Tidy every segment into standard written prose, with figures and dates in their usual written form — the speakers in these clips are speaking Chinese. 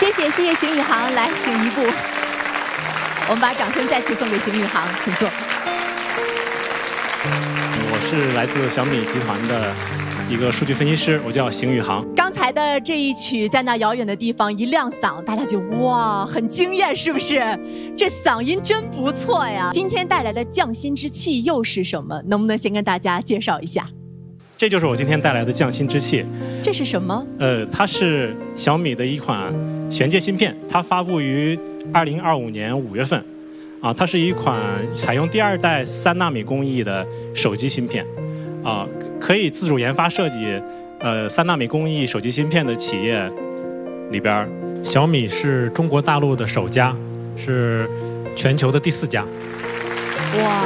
谢谢邢宇航，来，请移步。我们把掌声再次送给邢宇航，请坐。 我是来自小米集团的一个数据分析师，我叫邢宇航。 刚才的这一曲在那遥远的地方一亮嗓，大家就哇，很惊艳，是不是？这嗓音真不错呀！今天带来的匠心之器又是什么？能不能先跟大家介绍一下？ 这就是我今天带来的匠心之器。 这是什么？ 它是小米的一款玄界芯片，它发布于2025年5月份。它是一款采用第2代3纳米工艺的手机芯片。可以自主研发设计3纳米工艺手机芯片的企业里边，小米是中国大陆的首家，是全球的第4家。 哇！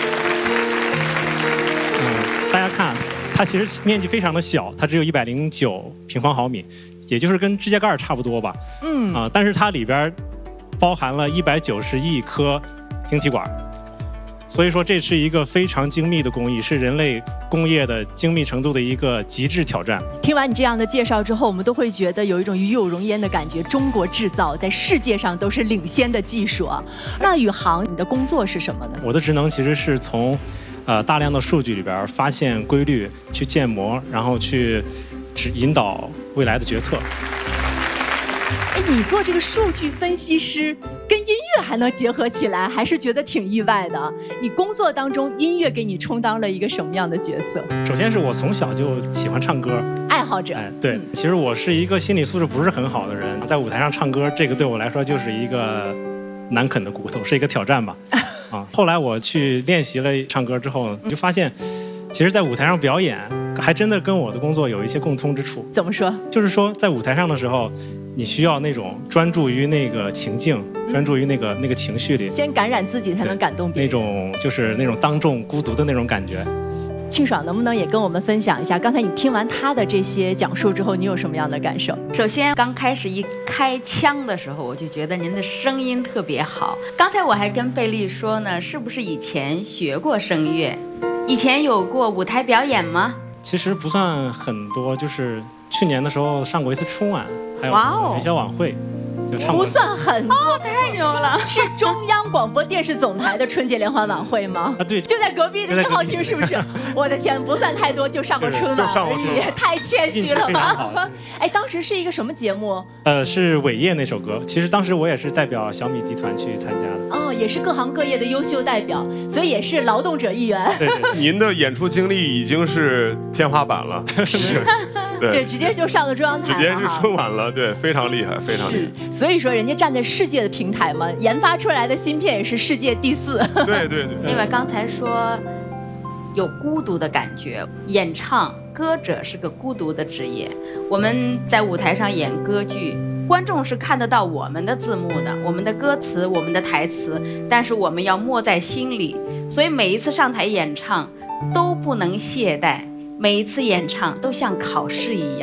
大家看，它其实面积非常的小，它只有109平方毫米，也就是跟指甲盖差不多吧。但是它里边包含了190亿颗晶体管，所以说这是一个非常精密的工艺，是人类工业的精密程度的一个极致挑战。 听完你这样的介绍之后，我们都会觉得有一种与有荣焉的感觉。中国制造在世界上都是领先的技术啊。那宇航，你的工作是什么呢？我的职能其实是从大量的数据里边发现规律，去建模，然后去引导未来的决策。你做这个数据分析师跟音乐还能结合起来，还是觉得挺意外的。你工作当中音乐给你充当了一个什么样的角色？首先是我从小就喜欢唱歌，爱好者。对，其实我是一个心理素质不是很好的人，在舞台上唱歌，这个对我来说就是一个难啃的骨头，是一个挑战吧。后来我去练习了唱歌之后，就发现其实在舞台上表演还真的跟我的工作有一些共通之处。怎么说？就是说在舞台上的时候，你需要那种专注于那个情境，专注于那个情绪里，先感染自己才能感动别人。那种就是那种当众孤独的那种感觉。庆爽能不能也跟我们分享一下，刚才你听完他的这些讲述之后，你有什么样的感受？ 首先刚开始一开腔的时候，我就觉得您的声音特别好。刚才我还跟贝利说呢，是不是以前学过声乐？以前有过舞台表演吗？其实不算很多，就是去年的时候上过一次春晚，还有元宵晚会，就唱过。不算很多，太牛了！是中央广播电视总台的春节联欢晚会吗？对，就在隔壁的1号厅，是不是？我的天，不算太多，就上过春晚而已，太谦虚了吧？哎，当时是一个什么节目？是伟业那首歌。其实当时我也是代表小米集团去参加的。也是各行各业的优秀代表，所以也是劳动者一员。对，您的演出经历已经是天花板了。是。对，直接就上了中央台了，直接是春晚了，对，非常厉害，非常厉害。所以说，人家站在世界的平台嘛，研发出来的芯片也是世界第4。对对对。另外，刚才说有孤独的感觉，演唱歌者是个孤独的职业。我们在舞台上演歌剧，观众是看得到我们的字幕的，我们的歌词，我们的台词，但是我们要默在心里，所以每一次上台演唱都不能懈怠。每一次演唱都像考试一样。